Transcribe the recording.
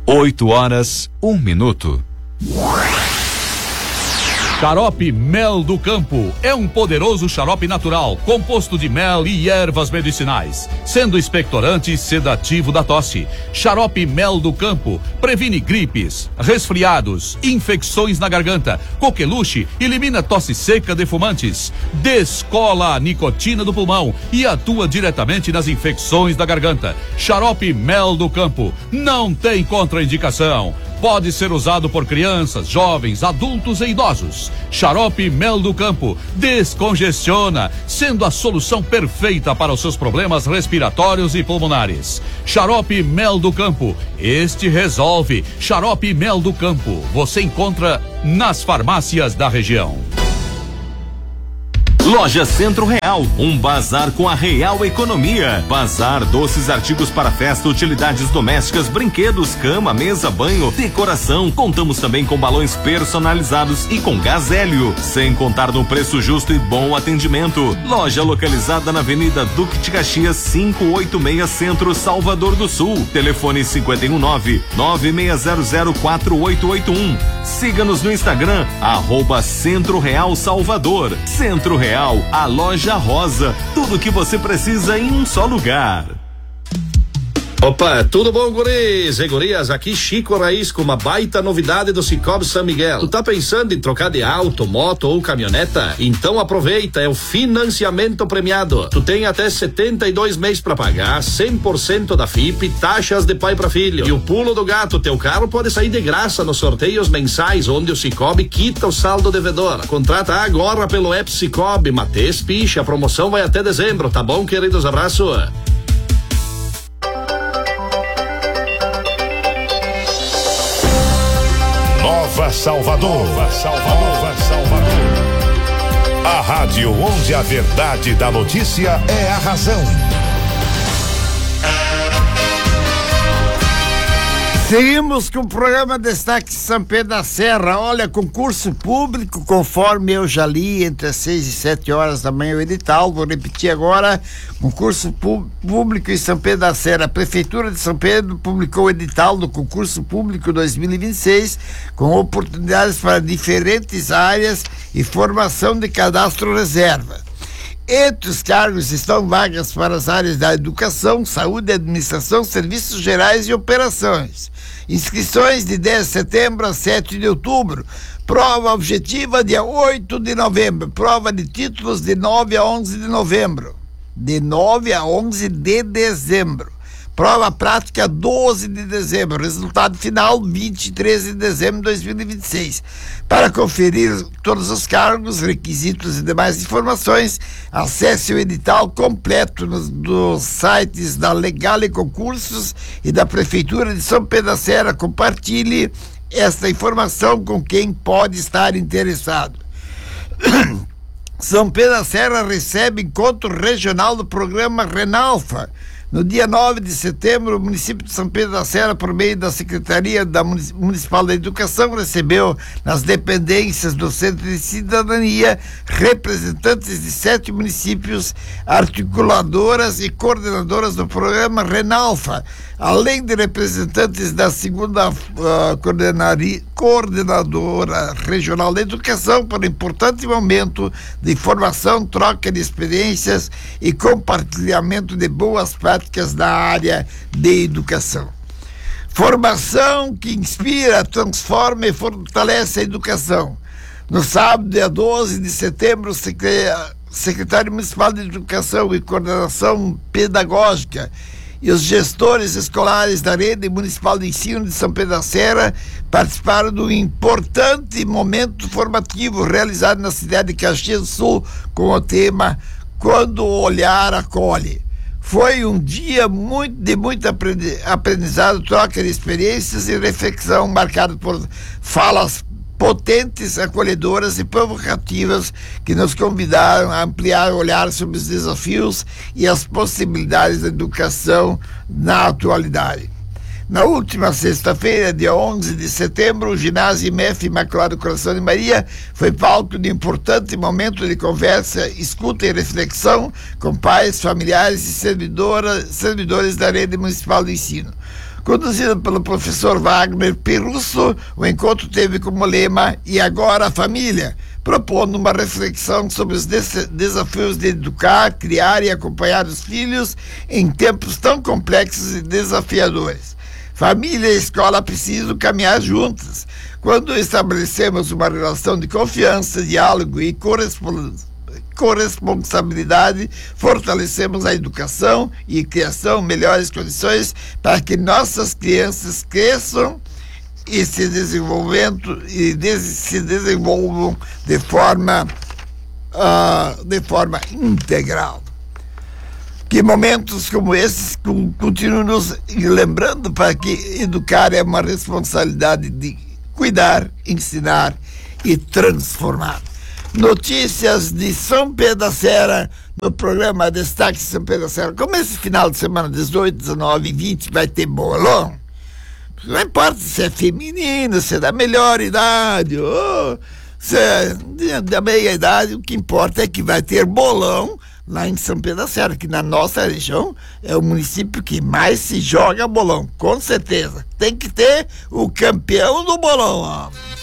8h01. Xarope Mel do Campo é um poderoso xarope natural, composto de mel e ervas medicinais, sendo expectorante e sedativo da tosse. Xarope Mel do Campo previne gripes, resfriados, infecções na garganta, coqueluche, elimina tosse seca de fumantes, descola a nicotina do pulmão e atua diretamente nas infecções da garganta. Xarope Mel do Campo não tem contraindicação. Pode ser usado por crianças, jovens, adultos e idosos. Xarope Mel do Campo descongestiona, sendo a solução perfeita para os seus problemas respiratórios e pulmonares. Xarope Mel do Campo, este resolve. Xarope Mel do Campo, você encontra nas farmácias da região. Loja Centro Real, um bazar com a real economia. Bazar, doces, artigos para festa, utilidades domésticas, brinquedos, cama, mesa, banho, decoração. Contamos também com balões personalizados e com gás hélio, sem contar no preço justo e bom atendimento. Loja localizada na Avenida Duque de Caxias, 586 Centro, Salvador do Sul. Telefone 519-96004881. Siga-nos no Instagram, @Centro Real Salvador. Centro Real, a loja rosa, tudo que você precisa em um só lugar. Opa, tudo bom, guris e gurias? Aqui Chico Raiz com uma baita novidade do Cicobi São Miguel. Tu tá pensando em trocar de auto, moto ou caminhoneta? Então aproveita, é o financiamento premiado. Tu tem até 72 meses pra pagar, 100% da FIP, taxas de pai pra filho. E o pulo do gato, teu carro pode sair de graça nos sorteios mensais, onde o Cicobi quita o saldo devedor. Contrata agora pelo app Cicobi, Matheus Picha, a promoção vai até dezembro, tá bom, queridos? Abraço. Nova Salvador. A rádio onde a verdade da notícia é a razão. Seguimos com o programa Destaque São Pedro da Serra. Olha, concurso público, conforme eu já li, entre as 6 e 7 horas da manhã o edital. Vou repetir agora. Concurso público em São Pedro da Serra. A Prefeitura de São Pedro publicou o edital do concurso público 2026 com oportunidades para diferentes áreas e formação de cadastro reserva. Entre os cargos estão vagas para as áreas da educação, saúde, administração, serviços gerais e operações. Inscrições de 10 de setembro a 7 de outubro. Prova objetiva dia 8 de novembro. Prova de títulos de 9 a 11 de novembro. De 9 a 11 de dezembro. Prova prática 12 de dezembro. Resultado final 23 de dezembro de 2026. Para conferir todos os cargos, requisitos e demais informações, acesse o edital completo nos sites da Legale Concursos e da Prefeitura de São Pedro da Serra. Compartilhe esta informação com quem pode estar interessado. São Pedro da Serra recebe encontro regional do programa Renalfa. No dia 9 de setembro, o município de São Pedro da Serra, por meio da Secretaria Municipal da Educação, recebeu nas dependências do Centro de Cidadania representantes de 7 municípios, articuladoras e coordenadoras do programa Renalfa, além de representantes da segunda coordenadora regional da educação, para um importante momento de formação, troca de experiências e compartilhamento de boas práticas na área de educação. Formação que inspira, transforma e fortalece a educação. No sábado, dia 12 de setembro, o secretário municipal de Educação e Coordenação Pedagógica e os gestores escolares da Rede Municipal de Ensino de São Pedro da Serra participaram de um importante momento formativo realizado na cidade de Caxias do Sul com o tema Quando o Olhar Acolhe. Foi um dia de muito aprendizado, troca de experiências e reflexão, marcado por falas potentes, acolhedoras e provocativas que nos convidaram a ampliar o olhar sobre os desafios e as possibilidades da educação na atualidade. Na última sexta-feira, dia 11 de setembro, o ginásio IMEF Imaculado Coração de Maria foi palco de importante momento de conversa, escuta e reflexão com pais, familiares e servidores da Rede Municipal de Ensino. Conduzido pelo professor Wagner Perusso, o encontro teve como lema "E agora a família?", propondo uma reflexão sobre os desafios de educar, criar e acompanhar os filhos em tempos tão complexos e desafiadores. Família e escola precisam caminhar juntas. Quando estabelecemos uma relação de confiança, diálogo e corresponsabilidade, fortalecemos a educação e criação melhores condições para que nossas crianças cresçam e se desenvolvam de forma integral. Que momentos como esses continuam nos lembrando para que educar é uma responsabilidade de cuidar, ensinar e transformar. Notícias de São Pedro da Serra no programa Destaque São Pedro da Serra. Como esse final de semana, 18, 19 e 20, vai ter bolão, não importa se é feminino, se é da melhor idade ou se é da meia idade, o que importa é que vai ter bolão lá em São Pedro da Serra, que na nossa região é o município que mais se joga bolão, com certeza. Tem que ter o campeão do bolão, ó.